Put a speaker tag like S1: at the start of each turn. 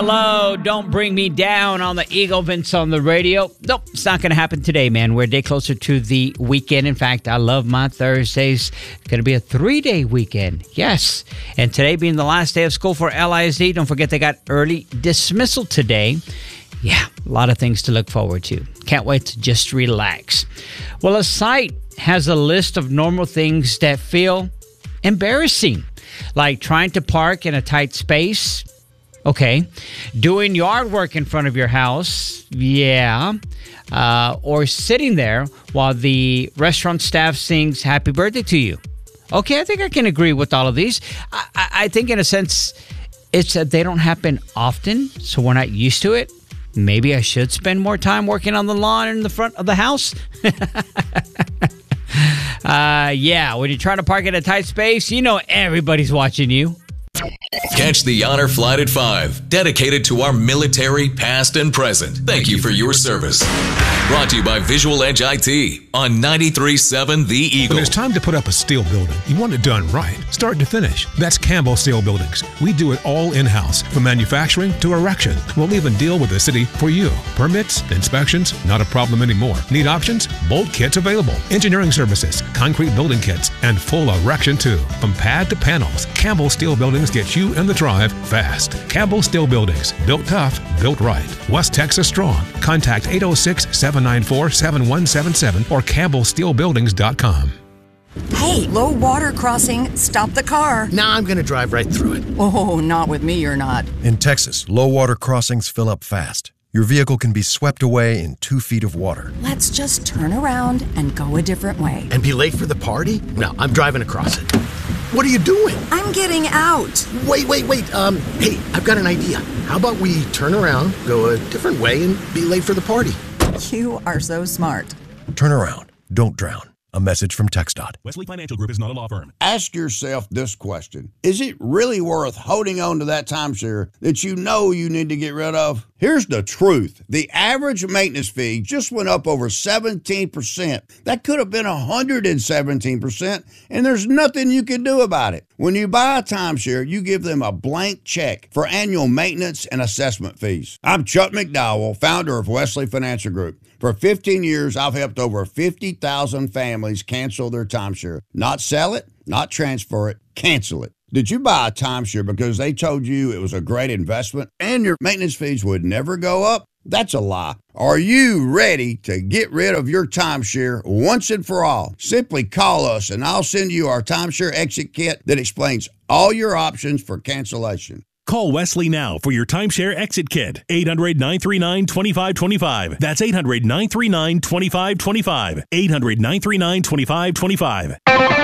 S1: Hello, don't bring me down on the Eagle Vince on the radio. Nope, it's not going to happen today, man. We're a day closer to the weekend. In fact, I love my Thursdays. It's going to be a 3-day weekend. Yes. And today being the last day of school for LISD, don't forget they got early dismissal today. Yeah, a lot of things to look forward to. Can't wait to just relax. Well, a site has a list of normal things that feel embarrassing, like trying to park in a tight space. Okay. Doing yard work in front of your house. Yeah. Or sitting there while the restaurant staff sings happy birthday to you. Okay, I think I can agree with all of these. I think in a sense, it's that they don't happen often, so we're not used to it. Maybe I should spend more time working on the lawn in the front of the house. Yeah, when you're trying to park in a tight space, you know everybody's watching you.
S2: Catch the Honor Flight at 5, dedicated to our military, past and present. Thank you for your service. Brought to you by Visual Edge IT on 93.7 The Eagle.
S3: When it's time to put up a steel building, you want it done right, start to finish. That's Campbell Steel Buildings. We do it all in-house, from manufacturing to erection. We'll even deal with the city for you. Permits, inspections, not a problem anymore. Need options? Bolt kits available. Engineering services, concrete building kits, and full erection too. From pad to panels, Campbell Steel Buildings gets you in the drive fast. Campbell Steel Buildings. Built tough, built right. West Texas strong. Contact 806-794-7177 or campbellsteelbuildings.com.
S4: Hey, low water crossing. Stop the car.
S5: Nah, I'm going to drive right through it.
S4: Oh, not with me, you're not.
S6: In Texas, low water crossings fill up fast. Your vehicle can be swept away in 2 feet of water.
S4: Let's just turn around and go a different way.
S5: And be late for the party? No, I'm driving across it. What are you doing?
S4: I'm getting out.
S5: Wait. Hey, I've got an idea. How about we turn around, go a different way, and be late for the party?
S4: You are so smart.
S6: Turn around. Don't drown. A message from TxDOT.
S7: Wesley Financial Group is not a law firm.
S8: Ask yourself this question. Is it really worth holding on to that timeshare that you know you need to get rid of? Here's the truth. The average maintenance fee just went up over 17%. That could have been 117%, and there's nothing you can do about it. When you buy a timeshare, you give them a blank check for annual maintenance and assessment fees. I'm Chuck McDowell, founder of Wesley Financial Group. For 15 years, I've helped over 50,000 families cancel their timeshare. Not sell it, not transfer it, cancel it. Did you buy a timeshare because they told you it was a great investment and your maintenance fees would never go up? That's a lie. Are you ready to get rid of your timeshare once and for all? Simply call us and I'll send you our timeshare exit kit that explains all your options for cancellation.
S7: Call Wesley now for your timeshare exit kit. 800-939-2525. That's 800-939-2525. 800-939-2525.